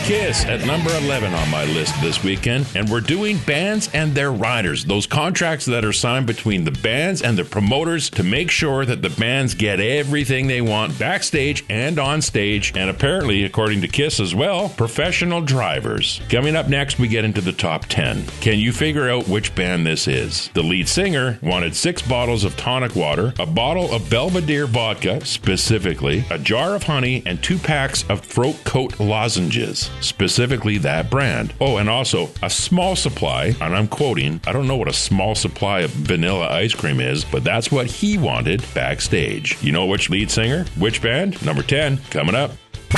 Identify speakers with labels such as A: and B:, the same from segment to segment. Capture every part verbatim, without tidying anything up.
A: Kiss at number eleven on my list this weekend, and we're doing bands and their riders, those contracts that are signed between the bands and the promoters to make sure that the bands get everything they want backstage and on stage, and apparently, according to Kiss as well, professional drivers. Coming up next, we get into the top ten. Can you figure out which band this is? The lead singer wanted six bottles of tonic water, a bottle of Belvedere vodka, specifically, a jar of honey, and two packs of throat coat lozenges, specifically that brand. Oh, and also a small supply, and I'm quoting, I don't know what a small supply of vanilla ice cream is, but that's what he wanted backstage. You know which lead singer? Which band? Number ten, coming up.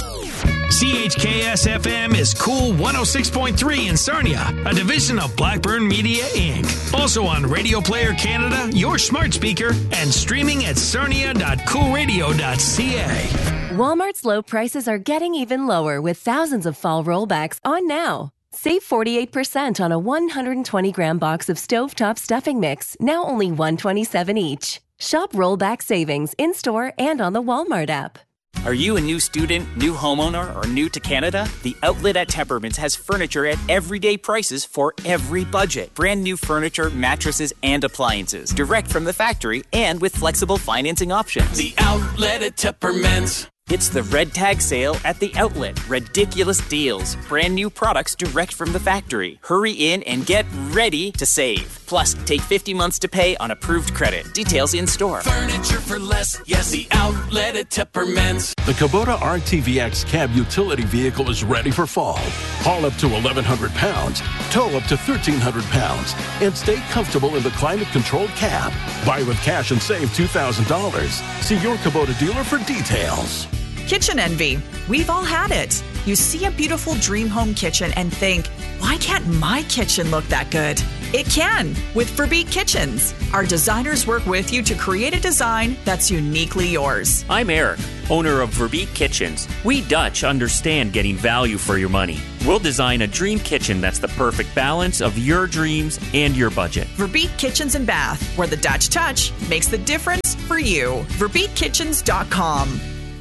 B: C H K S F M is Cool one oh six point three in Sarnia, a division of Blackburn Media, Incorporated. Also on Radio Player Canada, your smart speaker, and streaming at sarnia dot cool radio dot c a.
C: Walmart's low prices are getting even lower with thousands of fall rollbacks on now. Save forty-eight percent on a one hundred twenty gram box of stovetop stuffing mix, now only one dollar and twenty-seven cents each. Shop rollback savings in-store and on the Walmart app.
D: Are you a new student, new homeowner, or new to Canada? The Outlet at Temperments has furniture at everyday prices for every budget. Brand new furniture, mattresses, and appliances. Direct from the factory and with flexible financing options.
E: The Outlet at Temperments.
D: It's the Red Tag Sale at the Outlet. Ridiculous deals. Brand new products direct from the factory. Hurry in and get ready to save. Plus, take fifty months to pay on approved credit. Details in store.
E: Furniture for less. Yes, the Outlet at Temperments.
F: The Kubota R T V X cab utility vehicle is ready for fall. Haul up to eleven hundred pounds, tow up to thirteen hundred pounds, and stay comfortable in the climate-controlled cab. Buy with cash and save two thousand dollars. See your Kubota dealer for details.
G: Kitchen envy. We've all had it. You see a beautiful dream home kitchen and think, why can't my kitchen look that good? It can with Verbeek Kitchens. Our designers work with you to create a design that's uniquely yours.
H: I'm Eric, owner of Verbeek Kitchens. We Dutch understand getting value for your money. We'll design a dream kitchen that's the perfect balance of your dreams and your budget.
G: Verbeek Kitchens and Bath, where the Dutch touch makes the difference for you. verbeek kitchens dot com.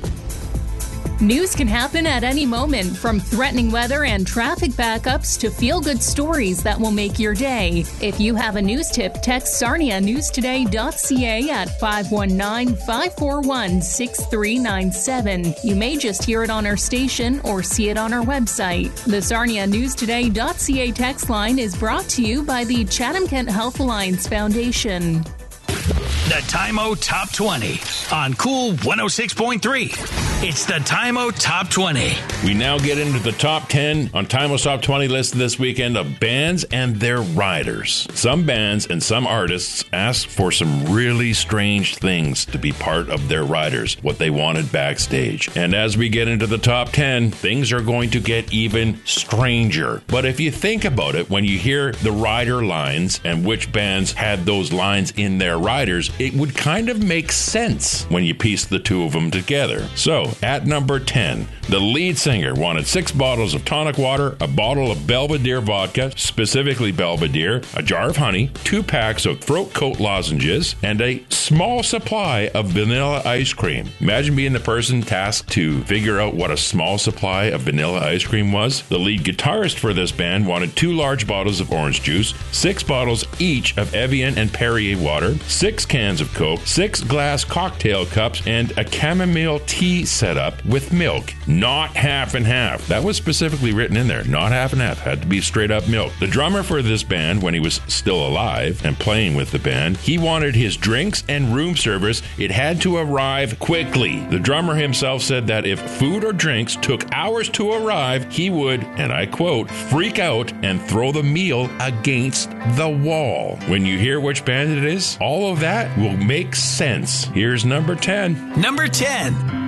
I: News can happen at any moment, from threatening weather and traffic backups to feel-good stories that will make your day. If you have a news tip, text sarnia news today dot c a at five one nine, five four one, six three nine seven. You may just hear it on our station or see it on our website. The sarnia news today dot c a text line is brought to you by the Chatham-Kent Health Alliance Foundation.
B: The Time-O Top twenty on Cool one oh six point three. It's the Time-O Top twenty.
A: We now get into the top ten on Time-O's Top twenty list this weekend of bands and their riders. Some bands and some artists asked for some really strange things to be part of their riders, what they wanted backstage. And as we get into the top ten, things are going to get even stranger. But if you think about it, when you hear the rider lines and which bands had those lines in their riders, it would kind of make sense when you piece the two of them together. So, at number ten, the lead singer wanted six bottles of tonic water, a bottle of Belvedere vodka, specifically Belvedere, a jar of honey, two packs of throat coat lozenges, and a small supply of vanilla ice cream. Imagine being the person tasked to figure out what a small supply of vanilla ice cream was. The lead guitarist for this band wanted two large bottles of orange juice, six bottles each of Evian and Perrier water, six cans of Coke, six glass cocktail cups, and a chamomile tea setup with milk. Not half and half. That was specifically written in there. Not half and half. Had to be straight up milk. The drummer for this band, when he was still alive and playing with the band, he wanted his drinks and room service. It had to arrive quickly. The drummer himself said that if food or drinks took hours to arrive, he would, and I quote, freak out and throw the meal against the wall. When you hear which band it is, all of that will make sense. Here's number ten.
B: Number ten.